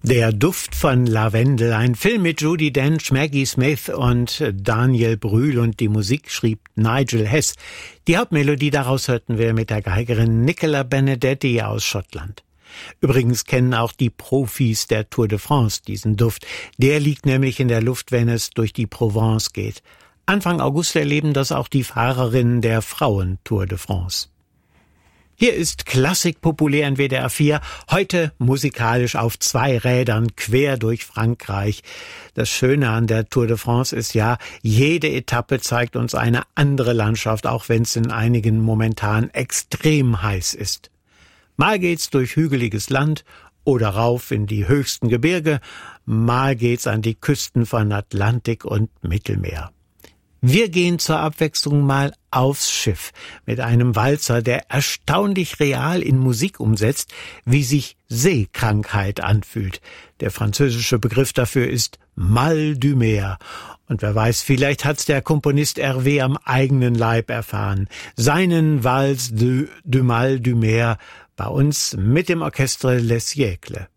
Der Duft von Lavendel, ein Film mit Judi Dench, Maggie Smith und Daniel Brühl, und die Musik schrieb Nigel Hess. Die Hauptmelodie daraus hörten wir mit der Geigerin Nicola Benedetti aus Schottland. Übrigens kennen auch die Profis der Tour de France diesen Duft. Der liegt nämlich in der Luft, wenn es durch die Provence geht. Anfang August erleben das auch die Fahrerinnen der Frauen-Tour de France. Hier ist Klassik populär in WDR 4, heute musikalisch auf 2 Rädern quer durch Frankreich. Das Schöne an der Tour de France ist ja, jede Etappe zeigt uns eine andere Landschaft, auch wenn es in einigen momentan extrem heiß ist. Mal geht's durch hügeliges Land oder rauf in die höchsten Gebirge, mal geht's an die Küsten von Atlantik und Mittelmeer. Wir gehen zur Abwechslung mal aufs Schiff mit einem Walzer, der erstaunlich real in Musik umsetzt, wie sich Seekrankheit anfühlt. Der französische Begriff dafür ist Mal du Mer. Und wer weiß, vielleicht hat's der Komponist Hervé am eigenen Leib erfahren. Seinen Valse du Mal du Mer bei uns mit dem Orchestre Les Siècles.